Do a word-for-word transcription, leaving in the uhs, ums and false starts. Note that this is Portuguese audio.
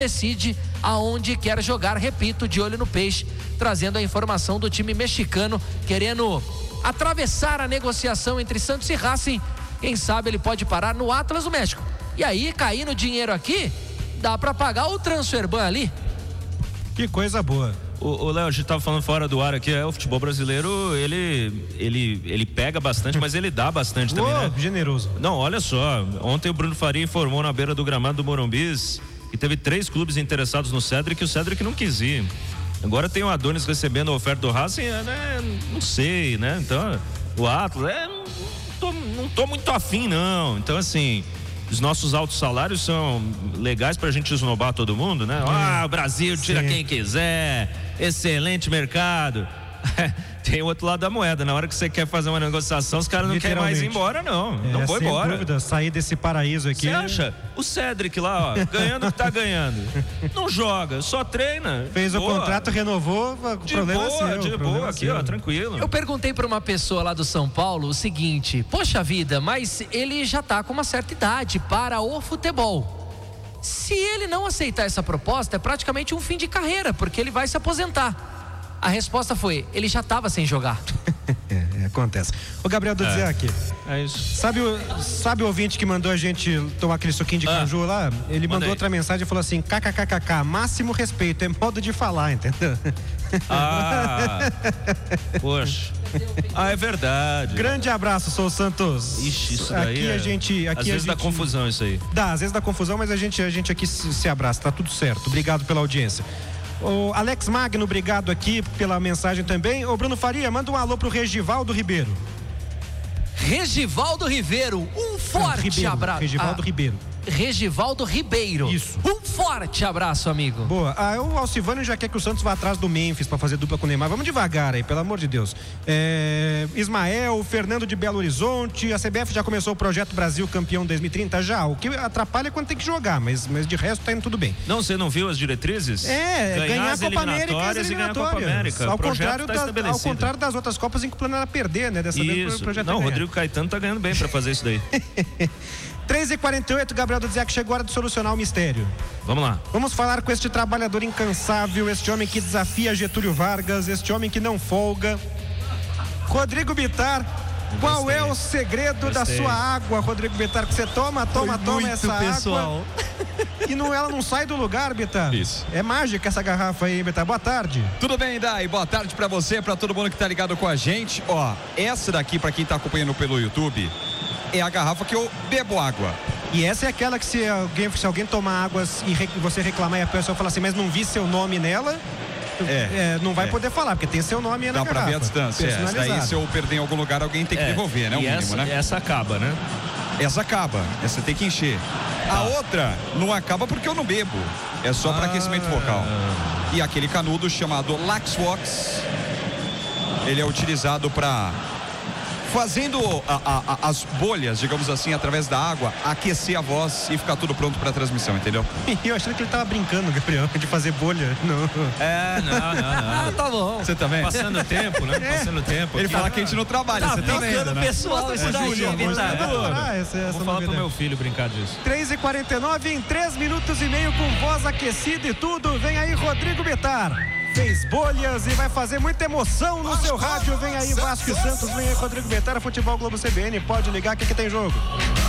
decide aonde quer jogar. Repito, de olho no peixe, trazendo a informação do time mexicano, querendo atravessar a negociação entre Santos e Racing. Quem sabe ele pode parar no Atlas do México. E aí, caindo dinheiro aqui, dá pra pagar o transferban ali. Que coisa boa. O Léo, a gente tava falando fora do ar aqui, é, o futebol brasileiro, ele, ele, ele pega bastante, mas ele dá bastante também, oh, né? Generoso. Não, olha só, ontem o Bruno Faria informou na beira do gramado do Morumbis que teve três clubes interessados no Cédric e o Cédric não quis ir. Agora tem o Adonis recebendo a oferta do Racing, né? Não sei, né? Então, o Atlas, é, não, tô, não tô muito afim, não. Então, assim, os nossos altos salários são legais pra gente esnobar todo mundo, né? Ah, o Brasil tira Sim. quem quiser, excelente mercado. Tem o outro lado da moeda, na hora que você quer fazer uma negociação, os caras não querem mais ir embora, não. É, não foi sem embora. Dúvida, sair desse paraíso aqui. Você acha? O Cédric lá, ó, ganhando o que tá ganhando. Não joga, só treina. Fez boa. O contrato, renovou, o de problema boa, é seu. De boa, aqui, ó, tranquilo. Eu perguntei pra uma pessoa lá do São Paulo o seguinte: poxa vida, mas ele já tá com uma certa idade para o futebol. Se ele não aceitar essa proposta, é praticamente um fim de carreira, porque ele vai se aposentar. A resposta foi: ele já estava sem jogar. é, é, acontece. O Gabriel do é, aqui. É isso. Sabe o, sabe o ouvinte que mandou a gente tomar aquele suquinho de ah, caju lá? Ele mandou outra mensagem e falou assim: kkkk, máximo respeito, é modo de falar, entendeu? Ah, poxa. Ah, é verdade. Grande abraço, Sou Santos. Ixi, isso daí aqui é... a gente, aqui às vezes a gente... dá confusão isso aí. Dá, às vezes dá confusão, mas a gente, a gente aqui se, se abraça, tá tudo certo. Obrigado pela audiência. O Alex Magno, obrigado aqui pela mensagem também. O Bruno Faria, manda um alô pro Regivaldo Ribeiro. Regivaldo Ribeiro, um forte abraço. Regivaldo ah, Ribeiro. Regivaldo Ribeiro. Isso. Um forte abraço, amigo. Boa. Ah, o Alcivânio já quer que o Santos vá atrás do Memphis para fazer dupla com o Neymar. Vamos devagar aí, pelo amor de Deus. É... Ismael, Fernando de Belo Horizonte. A C B F já começou o projeto Brasil Campeão dois mil e trinta já. O que atrapalha é quando tem que jogar, mas, mas de resto tá indo tudo bem. Não, você não viu as diretrizes? É, ganhar, ganhar a Copa América e as eliminatórias. E a Copa América. Ao, o contrário tá da, ao contrário das outras Copas em que o plano era perder, né? Dessa vez o projeto Não, o é Rodrigo Caetano tá ganhando bem para fazer isso daí. três e quarenta e oito, Gabriel do Zé, que chegou a hora de solucionar o mistério. Vamos lá. Vamos falar com este trabalhador incansável, este homem que desafia Getúlio Vargas, este homem que não folga. Rodrigo Bittar, qual Gostei. é o segredo Gostei. da sua água, Rodrigo Bittar? Que você toma, toma, Foi toma muito essa pessoal. água e não, ela não sai do lugar, Bittar. Isso. É mágica essa garrafa aí, Bittar. Boa tarde. Tudo bem, Dai? Boa tarde pra você, pra todo mundo que tá ligado com a gente. Ó, essa daqui, pra quem tá acompanhando pelo YouTube, é a garrafa que eu bebo água. E essa é aquela que se alguém, se alguém tomar água e re, você reclamar e a pessoa falar assim, mas não vi seu nome nela, é, é, não vai é. poder falar, porque tem seu nome aí na Dá garrafa. pra ver a distância. É. Daí se eu perder em algum lugar, alguém tem que é. devolver, né? O e mínimo, essa, né? essa acaba, né? Essa acaba, essa tem que encher. A ah. outra não acaba porque eu não bebo. É só para ah. aquecimento vocal. E aquele canudo chamado Laxvox, ele é utilizado para fazendo a, a, a, as bolhas, digamos assim, através da água, aquecer a voz e ficar tudo pronto para a transmissão, entendeu? Eu achei que ele tava brincando, Gabriel, de fazer bolha. Não. É, não, não, não. Ah, tá bom. Você também? Passando o tempo, né? É. Passando o tempo. Ele fala que a gente não trabalha, tá você tá vendo, né? pessoal, isso daí, Vou falar pro meu filho brincar disso. três e quarenta e nove, em três minutos e meio, com voz aquecida e tudo, vem aí Rodrigo Bittar. Fez bolhas e vai fazer muita emoção no seu rádio. Vem aí Vasco e Santos, vem aí Rodrigo Bittar, Futebol Globo C B N. Pode ligar que aqui tem jogo.